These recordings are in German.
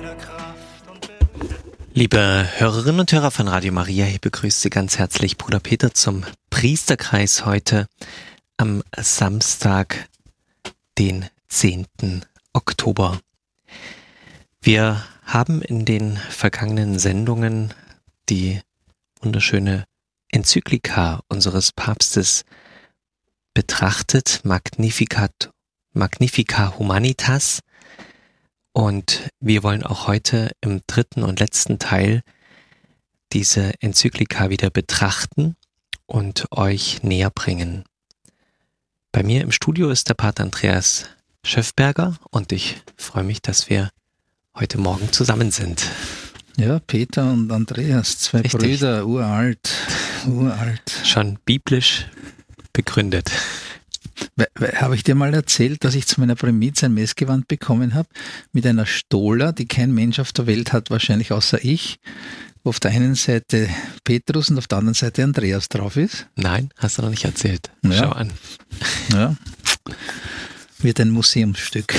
Liebe Hörerinnen und Hörer von Radio Maria, hier begrüßt Sie ganz herzlich Bruder Peter zum Priesterkreis heute am Samstag, den 10. Oktober. Wir haben in den vergangenen Sendungen die wunderschöne Enzyklika unseres Papstes betrachtet, Magnifica Humanitas. Und wir wollen auch heute im dritten und letzten Teil diese Enzyklika wieder betrachten und euch näher bringen. Bei mir im Studio ist der Pater Andreas Schöffberger und ich freue mich, dass wir heute Morgen zusammen sind. Ja, Peter und Andreas, zwei Richtig. Brüder, uralt. Schon biblisch begründet. Habe ich dir mal erzählt, dass ich zu meiner Primiz ein Messgewand bekommen habe mit einer Stola, die kein Mensch auf der Welt hat, wahrscheinlich außer ich, wo auf der einen Seite Petrus und auf der anderen Seite Andreas drauf ist? Nein, hast du noch nicht erzählt. Ja. Schau an. Ja, wird ein Museumsstück.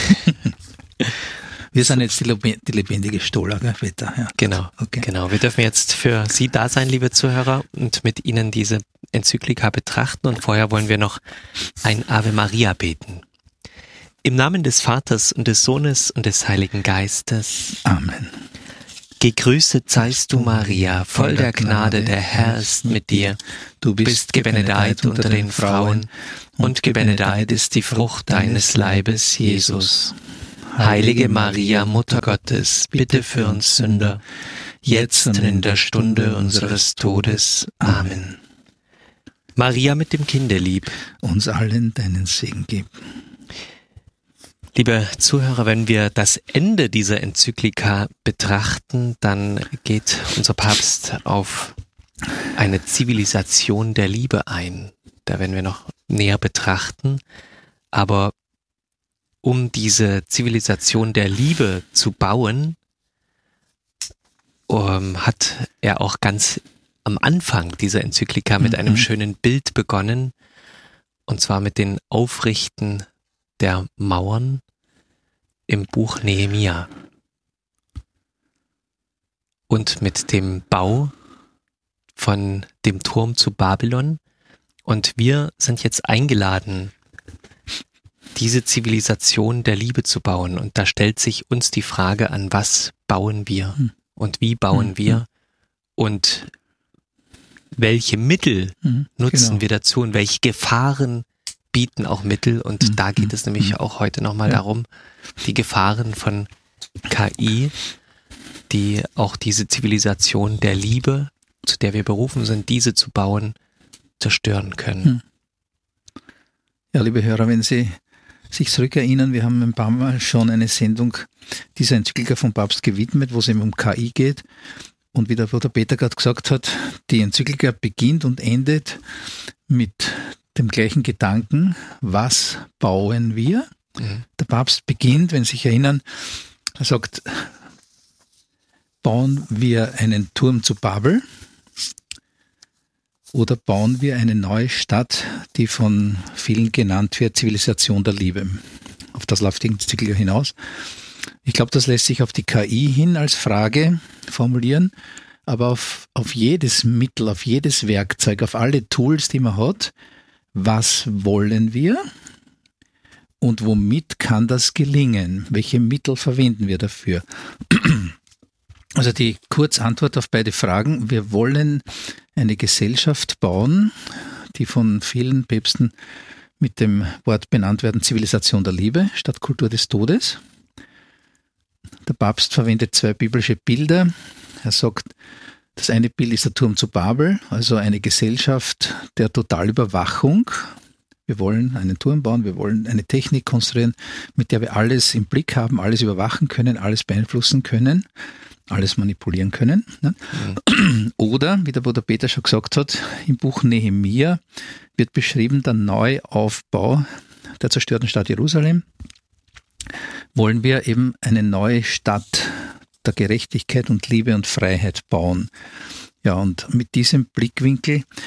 Wir sind jetzt die lebendige Stola, gell, Peter? Ja, genau, okay. Genau. Wir dürfen jetzt für Sie da sein, liebe Zuhörer, und mit Ihnen diese Enzyklika betrachten. Und vorher wollen wir noch ein Ave Maria beten. Im Namen des Vaters und des Sohnes und des Heiligen Geistes. Amen. Gegrüßet seist du, Maria, voll der Gnade, der Herr ist mit dir. Du bist gebenedeit unter den Frauen, und gebenedeit ist die Frucht deines Leibes, Jesus. Heilige Maria, Mutter Gottes, bitte für uns Sünder, jetzt und in der Stunde unseres Todes. Amen. Maria mit dem Kinderlieb, uns allen deinen Segen gib. Liebe Zuhörer, wenn wir das Ende dieser Enzyklika betrachten, dann geht unser Papst auf eine Zivilisation der Liebe ein. Da werden wir noch näher betrachten, aber um diese Zivilisation der Liebe zu bauen, hat er auch ganz am Anfang dieser Enzyklika mit einem schönen Bild begonnen, und zwar mit den Aufrichten der Mauern im Buch Nehemia und mit dem Bau von dem Turm zu Babylon. Und wir sind jetzt eingeladen, diese Zivilisation der Liebe zu bauen. Und da stellt sich uns die Frage an, was bauen wir und wie bauen wir und welche Mittel nutzen wir dazu und welche Gefahren bieten auch Mittel. Und da geht es nämlich auch heute nochmal darum, die Gefahren von KI, die auch diese Zivilisation der Liebe, zu der wir berufen sind, diese zu bauen, zerstören können. Ja, liebe Hörer, wenn Sie sich zurückerinnern, wir haben ein paar Mal schon eine Sendung dieser Enzyklika vom Papst gewidmet, wo es eben um KI geht. Und wie der Bruder Peter gerade gesagt hat, die Enzyklika beginnt und endet mit dem gleichen Gedanken, was bauen wir? Der Papst beginnt, wenn Sie sich erinnern, er sagt, bauen wir einen Turm zu Babel oder bauen wir eine neue Stadt, die von vielen genannt wird, Zivilisation der Liebe. Auf das läuft die Enzyklika hinaus. Ich glaube, das lässt sich auf die KI hin als Frage formulieren, aber auf jedes Mittel, auf jedes Werkzeug, auf alle Tools, die man hat, was wollen wir und womit kann das gelingen? Welche Mittel verwenden wir dafür? Also die Kurzantwort auf beide Fragen: Wir wollen eine Gesellschaft bauen, die von vielen Päpsten mit dem Wort benannt werden, Zivilisation der Liebe statt Kultur des Todes. Der Papst verwendet zwei biblische Bilder. Er sagt, das eine Bild ist der Turm zu Babel, also eine Gesellschaft der Totalüberwachung. Wir wollen einen Turm bauen, wir wollen eine Technik konstruieren, mit der wir alles im Blick haben, alles überwachen können, alles beeinflussen können, alles manipulieren können. Ne? Oder, wie der Bruder Peter schon gesagt hat, im Buch Nehemia wird beschrieben der Neuaufbau der zerstörten Stadt Jerusalem. Wollen wir eben eine neue Stadt der Gerechtigkeit und Liebe und Freiheit bauen. Ja, und mit diesem Blickwinkel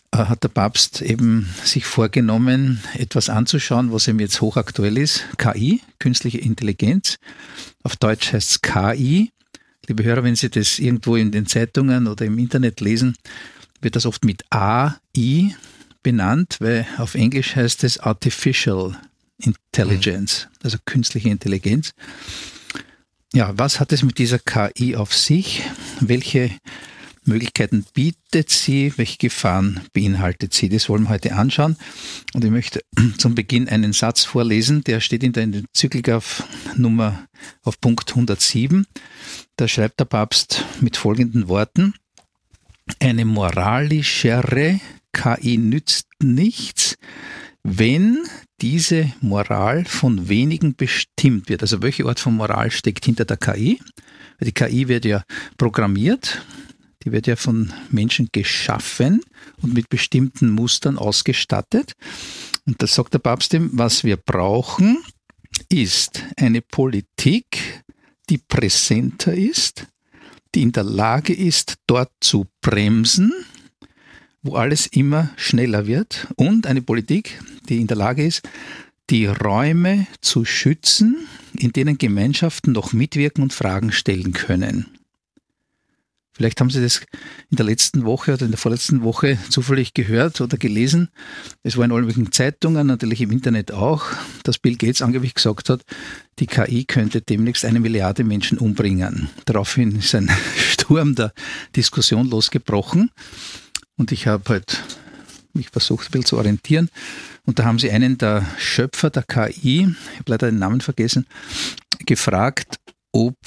hat der Papst eben sich vorgenommen, etwas anzuschauen, was ihm jetzt hochaktuell ist. KI, künstliche Intelligenz. Auf Deutsch heißt es KI. Liebe Hörer, wenn Sie das irgendwo in den Zeitungen oder im Internet lesen, wird das oft mit AI benannt, weil auf Englisch heißt es Artificial Intelligence, also künstliche Intelligenz. Ja, was hat es mit dieser KI auf sich? Welche Möglichkeiten bietet sie? Welche Gefahren beinhaltet sie? Das wollen wir heute anschauen. Und ich möchte zum Beginn einen Satz vorlesen, der steht in der Enzyklika auf Punkt 107. Da schreibt der Papst mit folgenden Worten: Eine moralischere KI nützt nichts, wenn diese Moral von wenigen bestimmt wird. Also welche Art von Moral steckt hinter der KI? Die KI wird ja programmiert, die wird ja von Menschen geschaffen und mit bestimmten Mustern ausgestattet. Und das sagt der Papst ihm, was wir brauchen, ist eine Politik, die präsenter ist, die in der Lage ist, dort zu bremsen, wo alles immer schneller wird, und eine Politik, die in der Lage ist, die Räume zu schützen, in denen Gemeinschaften noch mitwirken und Fragen stellen können. Vielleicht haben Sie das in der letzten Woche oder in der vorletzten Woche zufällig gehört oder gelesen. Es war in allen möglichen Zeitungen, natürlich im Internet auch, dass Bill Gates angeblich gesagt hat, die KI könnte demnächst 1 Milliarde Menschen umbringen. Daraufhin ist ein Sturm der Diskussion losgebrochen. Und ich habe halt mich versucht, ein bisschen zu orientieren. Und da haben sie einen der Schöpfer der KI, ich habe leider den Namen vergessen, gefragt, ob